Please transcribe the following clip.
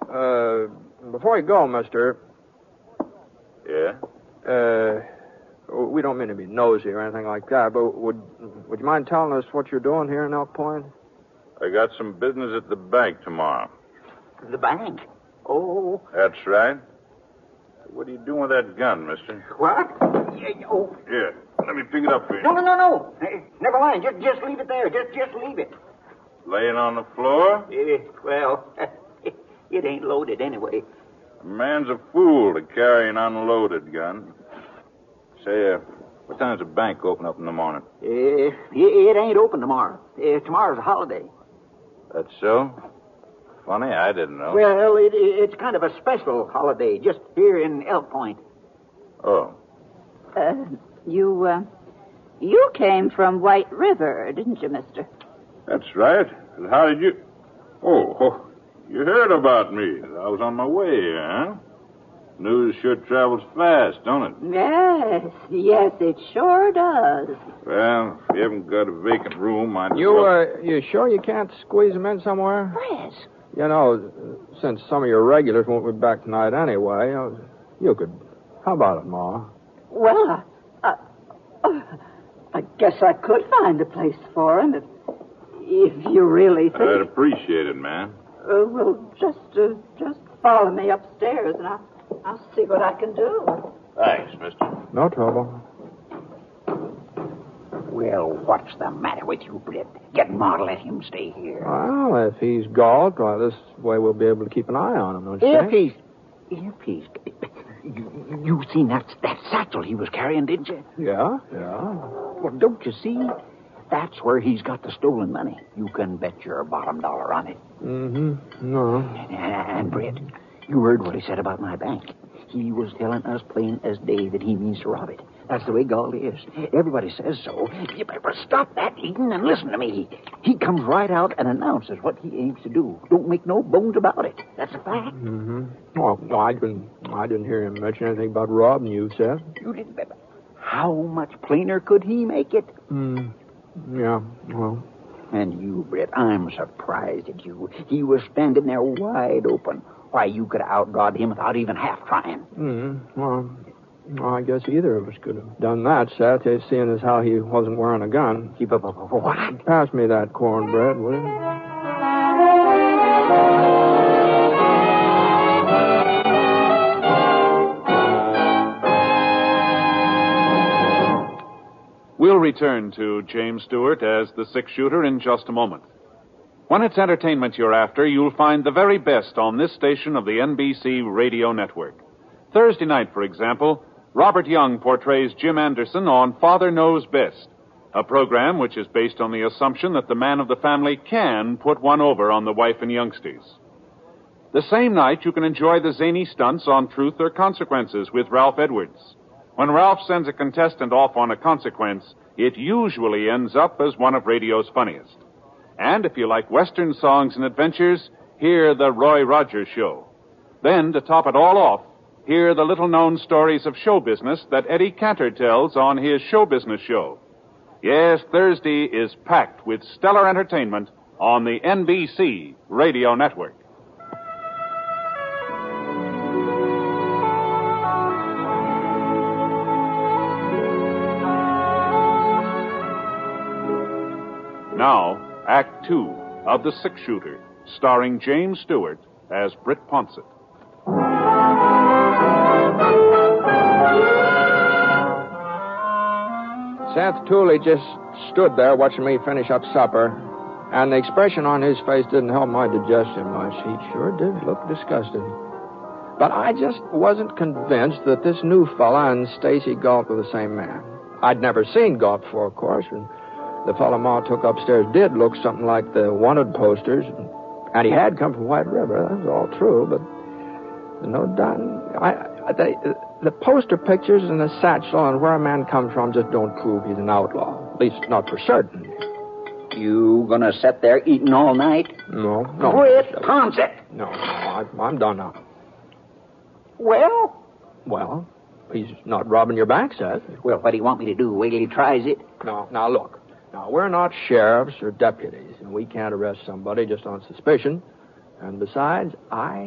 Before you go, mister... Yeah? We don't mean to be nosy or anything like that, but would you mind telling us what you're doing here in Elk Point? I got some business at the bank tomorrow. The bank? Oh. That's right. What are you doing with that gun, mister? What? Oh. Here, let me pick it up for you. No. Never mind. Just leave it there. Just leave it. Laying on the floor? Well, it ain't loaded anyway. A man's a fool to carry an unloaded gun. Say, what time's the bank open up in the morning? It ain't open tomorrow. Tomorrow's a holiday. That's so? Funny, I didn't know. Well, it's kind of a special holiday, just here in Elk Point. Oh. You came from White River, didn't you, mister? That's right. How did you... Oh, you heard about me. I was on my way here, huh? News sure travels fast, don't it? Yes, it sure does. Well, if you haven't got a vacant room, You sure you can't squeeze them in somewhere? Chris. You know, since some of your regulars won't be back tonight anyway, you could... How about it, Ma? Well, I guess I could find a place for him if you really think... I'd appreciate it, man. Well, just follow me upstairs, and I'll see what I can do. Thanks, mister. No trouble. Well, what's the matter with you, Britt? Get Ma to let him stay here. Well, if he's galled, this way we'll be able to keep an eye on him, don't you think? If he's... You seen that satchel he was carrying, didn't you? Yeah. Well, don't you see? That's where he's got the stolen money. You can bet your bottom dollar on it. Mm-hmm. No. And, Britt, you heard what he said about my bank. He was telling us plain as day that he means to rob it. That's the way Galt is. Everybody says so. You better stop that, Eden, and listen to me. He comes right out and announces what he aims to do. Don't make no bones about it. That's a fact. Mm-hmm. Well, I didn't hear him mention anything about robbing you, Seth. You didn't. How much plainer could he make it? Yeah, well. And you, Britt, I'm surprised at you. He was standing there wide open. Why, you could have outdrawed him without even half trying. Well, I guess either of us could have done that, Seth, seeing as how he wasn't wearing a gun. What? Pass me that cornbread, will you? We'll return to James Stewart as the six-shooter in just a moment. When it's entertainment you're after, you'll find the very best on this station of the NBC radio network. Thursday night, for example, Robert Young portrays Jim Anderson on Father Knows Best, a program which is based on the assumption that the man of the family can put one over on the wife and youngsters. The same night, you can enjoy the zany stunts on Truth or Consequences with Ralph Edwards. When Ralph sends a contestant off on a consequence, it usually ends up as one of radio's funniest. And if you like Western songs and adventures, hear The Roy Rogers Show. Then, to top it all off, hear the little-known stories of show business that Eddie Cantor tells on his Show Business Show. Yes, Thursday is packed with stellar entertainment on the NBC Radio Network. Now, Act Two of The Six-Shooter, starring James Stewart as Britt Ponsett. Seth Tooley just stood there watching me finish up supper, and the expression on his face didn't help my digestion much. He sure did look disgusted. But I just wasn't convinced that this new fella and Stacy Galt were the same man. I'd never seen Galt before, of course, and the fella Ma took upstairs did look something like the wanted posters, and he had come from White River. That was all true, but no doubt. The poster pictures and the satchel and where a man comes from just don't prove he's an outlaw. At least not for certain. You gonna sit there eating all night? No. Britt Ponsett. No, I'm done now. Well, he's not robbing your bank, Seth. Well, what do you want me to do? Wait till he tries it? No, now look. Now, we're not sheriffs or deputies, and we can't arrest somebody just on suspicion. And besides, I